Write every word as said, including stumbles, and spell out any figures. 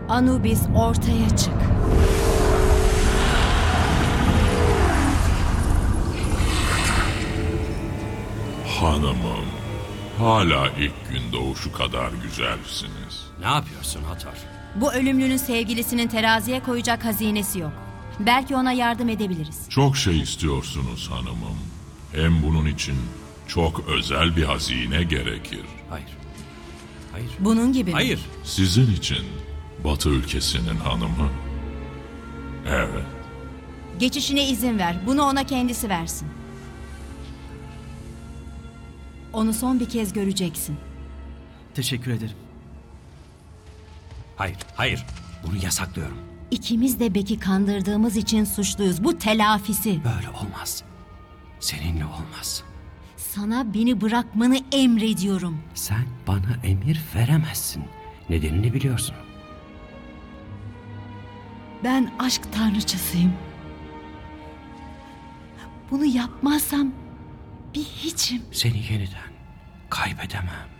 Anubis, ortaya çık. Hanımım, hala ilk gün doğuşu kadar güzelsiniz. Ne yapıyorsun Hathor? Bu ölümlünün sevgilisinin teraziye koyacak hazinesi yok. Belki ona yardım edebiliriz. Çok şey istiyorsunuz hanımım. Hem bunun için çok özel bir hazine gerekir. Hayır. Hayır. Bunun gibi mi? Hayır. Sizin için Batı ülkesinin hanımı. Evet. Geçişine izin ver. Bunu ona kendisi versin. Onu son bir kez göreceksin. Teşekkür ederim. Hayır. Hayır. Bunu yasaklıyorum. İkimiz de Bek'i kandırdığımız için suçluyuz. Bu telafisi. Böyle olmaz. Seninle olmaz. Sana beni bırakmanı emrediyorum. Sen bana emir veremezsin. Nedenini biliyorsun. Ben aşk tanrıçasıyım. Bunu yapmazsam bir hiçim. Seni yeniden kaybedemem.